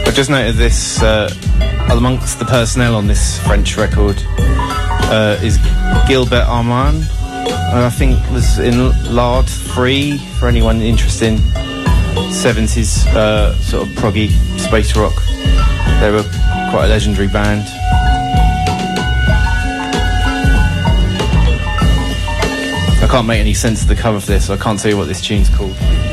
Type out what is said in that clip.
I just noted this, amongst the personnel on this French record is Gilbert Armand. I think was in Lard 3, for anyone interested in 70s sort of proggy space rock. They were quite a legendary band. I can't make any sense of the cover of this, so I can't tell you what this tune's called.